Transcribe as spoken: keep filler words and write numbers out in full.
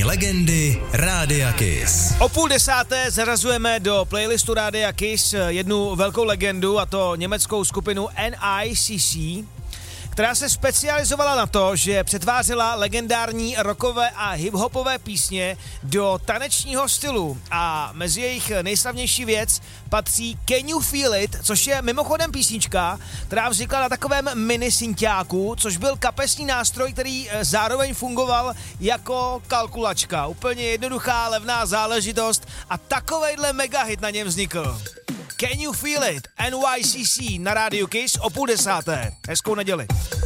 Legendy Rádia Kiss. O půl desáté zařazujeme do playlistu Rádia Kiss jednu velkou legendu, a to německou skupinu N I C C, která se specializovala na to, že přetvářela legendární rockové a hiphopové písně do tanečního stylu, a mezi jejich nejslavnější věc patří Can You Feel It, což je mimochodem písnička, která vznikla na takovém mini synťáku, což byl kapesní nástroj, který zároveň fungoval jako kalkulačka. Úplně jednoduchá, levná záležitost, a takovejhle mega hit na něm vznikl. Can You Feel It? N Y C C na Rádiu Kiss o půl desáté. Hezkou neděli.